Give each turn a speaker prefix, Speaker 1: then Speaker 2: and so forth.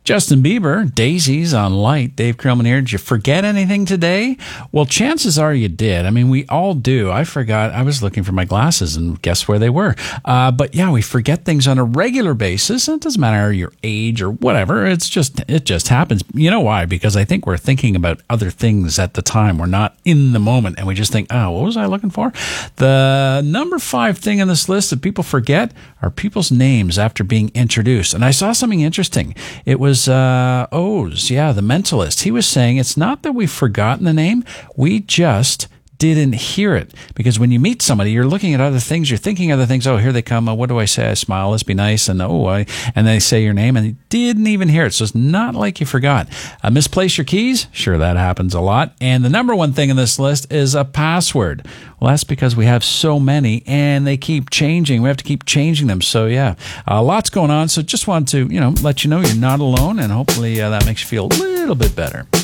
Speaker 1: Justin Bieber, Daisies on Light. Dave Krillman here. Did you forget anything today? Well, chances are you did. I mean, we all do. I forgot. I was looking for my glasses and guess where they were. But yeah, we forget things on a regular basis. It doesn't matter your age or whatever. It just happens. You know why? Because I think we're thinking about other things at the time. We're not in the moment and we just think, oh, what was I looking for? The number 5 thing on this list that people forget are people's names after being introduced. And I saw something interesting. It was Oz, the mentalist. He was saying it's not that we've forgotten the name, we just didn't hear it. Because when you meet somebody, you're looking at other things, you're thinking other things. Oh, here they come. What do I say? I smile. Let's be nice. And and they say your name and you didn't even hear it. So it's not like you forgot. Misplace your keys? Sure, that happens a lot. And the number 1 thing in this list is a password. Well, that's because we have so many and they keep changing. We have to keep changing them. So yeah, lots going on. So just wanted to, let you know you're not alone and hopefully that makes you feel a little bit better.